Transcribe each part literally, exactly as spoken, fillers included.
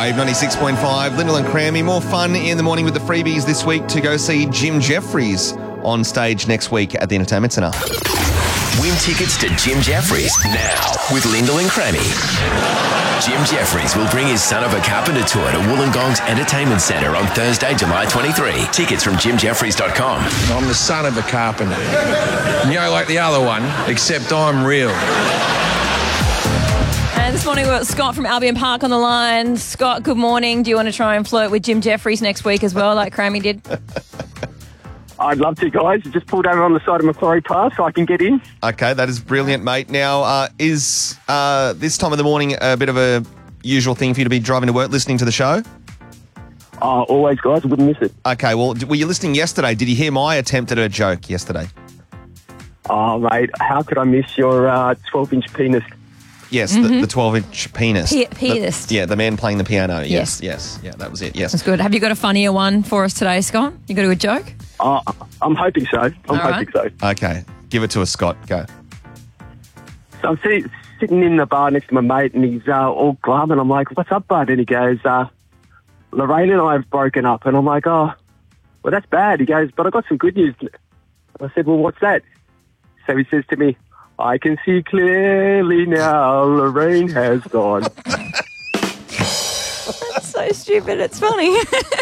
Wave ninety-six point five, Lyndall and Crammy. More fun in the morning with the freebies this week to go see Jim Jeffries on stage next week at the Entertainment Centre. Win tickets to Jim Jeffries now with Lyndall and Crammy. Jim Jeffries will bring his Son of a Carpenter tour to Wollongong's Entertainment Centre on Thursday, July twenty-third. Tickets from jim jeffries dot com. I'm the son of a carpenter. You know, like the other one, except I'm real. And this morning we've got Scott from Albion Park on the line. Scott, good morning. Do you want to try and flirt with Jim Jeffries next week as well, like Crammy did? I'd love to, guys. Just pulled over on the side of Macquarie Pass so I can get in. Okay, that is brilliant, mate. Now, uh, is uh, this time of the morning a bit of a usual thing for you to be driving to work, listening to the show? Oh, always, guys. Wouldn't miss it. Okay, well, were you listening yesterday? Did you hear my attempt at a joke yesterday? Oh, mate, how could I miss your uh, twelve-inch penis? Yes, mm-hmm. the twelve-inch penis. P- pianist. The, yeah, the man playing the piano. Yes, yes, yes. Yeah, that was it, yes. That's good. Have you got a funnier one for us today, Scott? You got a good joke? Oh, I'm hoping so. I'm All hoping right. so. Okay, give it to us, Scott. Go. So I'm sit- sitting in the bar next to my mate, and he's uh, all glum, and I'm like, what's up, bud? And he goes, uh, Lorraine and I have broken up. And I'm like, oh, well, that's bad. He goes, but I got some good news. I said, well, what's that? So he says to me, I can see clearly now Lorraine has gone. That's so stupid. It's funny.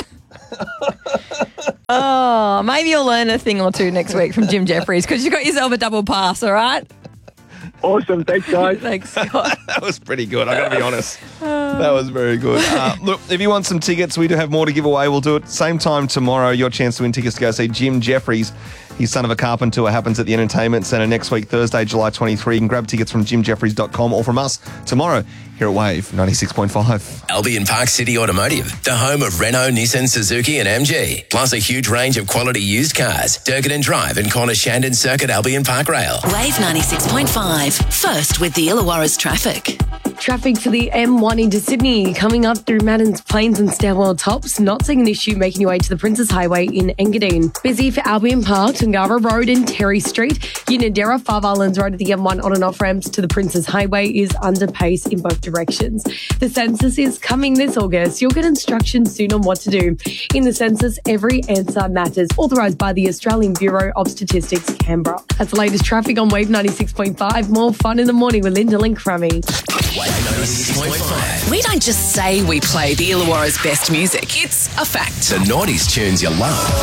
Oh, maybe you'll learn a thing or two next week from Jim Jeffries because you got yourself a double pass, all right? Awesome. Thanks, guys. Thanks, Scott. That was pretty good, I got to be honest. That was very good. Uh, look, if you want some tickets, we do have more to give away. We'll do it same time tomorrow. Your chance to win tickets to go see Jim Jeffries. His Son of a Carpenter tour happens at the Entertainment Centre next week, Thursday, July twenty-third. You can grab tickets from jim jeffries dot com or from us tomorrow here at Wave ninety-six point five. Albion Park City Automotive, the home of Renault, Nissan, Suzuki and M G. Plus a huge range of quality used cars. Durkin Drive and Corner Shandon Circuit, Albion Park Rail. Wave ninety-six point five. First with the Illawarra's traffic. Traffic for the M one into Sydney coming up through Maddens Plains and Stanwell Tops. Not seeing an issue making your way to the Princess Highway in Engadine. Busy for Albion Park, Tangara Road and Terry Street. Unadera, Five Islands Road at the M one on and off ramps to the Princess Highway is under pace in both directions. The census is coming this August. You'll get instructions soon on what to do. In the census, every answer matters. Authorised by the Australian Bureau of Statistics, Canberra. That's the latest traffic on Wave ninety-six point five. More fun in the morning with Lyndall and Crammy. ninety-six point five. We don't just say we play the Illawarra's best music. It's a fact. The nineties tunes you love.